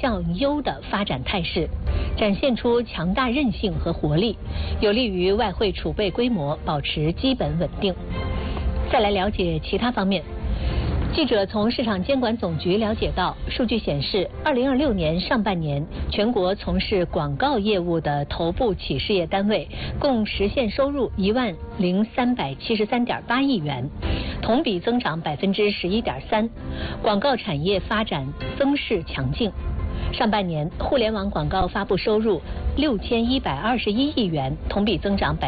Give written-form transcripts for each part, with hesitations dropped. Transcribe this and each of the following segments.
向优的发展态势，展现出强大韧性和活力，有利于外汇储备规模保持基本稳定。再来了解其他方面。记者从市场监管总局了解到，数据显示，2026年上半年，全国从事广告业务的头部企事业单位共实现收入10373.8亿元，同比增长11.3%，广告产业发展增势强劲。上半年，互联网广告发布收入6121亿元，同比增长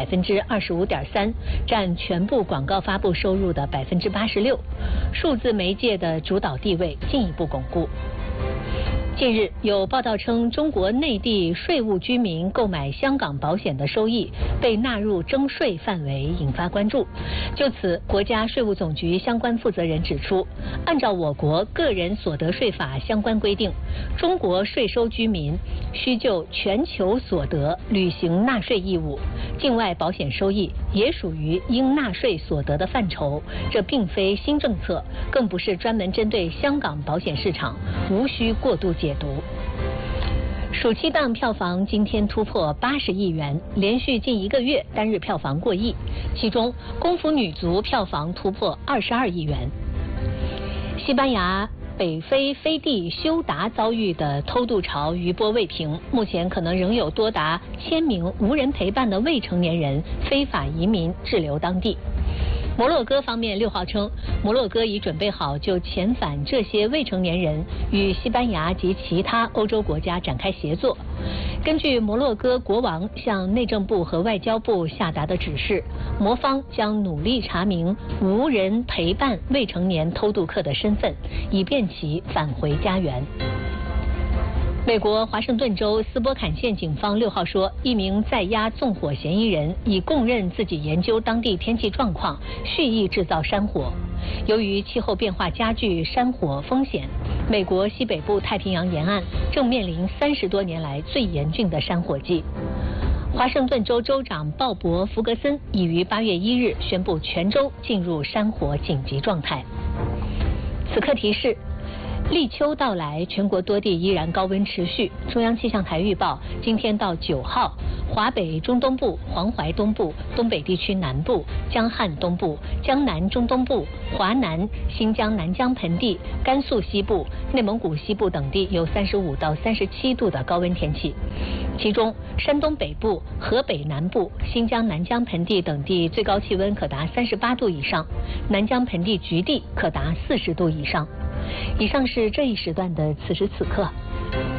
25.3%，占全部广告发布收入的86%，数字媒介的主导地位进一步巩固。近日有报道称，中国内地税务居民购买香港保险的收益被纳入征税范围，引发关注。就此，国家税务总局相关负责人指出，按照我国个人所得税法相关规定，中国税收居民需就全球所得履行纳税义务，境外保险收益也属于应纳税所得的范畴，这并非新政策，更不是专门针对香港保险市场，无需过度解读。暑期档票房今天突破80亿元，连续近1个月单日票房过亿，其中功夫女足票房突破22亿元。西班牙北非飞地休达遭遇的偷渡潮余波未平，目前可能仍有多达1000名无人陪伴的未成年人非法移民滞留当地。摩洛哥方面6号称，摩洛哥已准备好就遣返这些未成年人与西班牙及其他欧洲国家展开协作。根据摩洛哥国王向内政部和外交部下达的指示，摩方将努力查明无人陪伴未成年偷渡客的身份，以便其返回家园。美国华盛顿州斯波坎县警方6号说，一名在押纵火嫌疑人已供认自己研究当地天气状况，蓄意制造山火。由于气候变化加剧山火风险，美国西北部太平洋沿岸正面临30多年来最严峻的山火季。华盛顿州州长鲍勃·福格森已于8月1日宣布全州进入山火紧急状态。此刻提示，立秋到来，全国多地依然高温持续。中央气象台预报，今天到9号，华北中东部、黄淮东部、东北地区南部、江汉东部、江南中东部、华南、新疆南疆盆地、甘肃西部、内蒙古西部等地有35到37度的高温天气。其中，山东北部、河北南部、新疆南疆盆地等地最高气温可达38度以上，南疆盆地局地可达40度以上。以上是这一时段的此时此刻。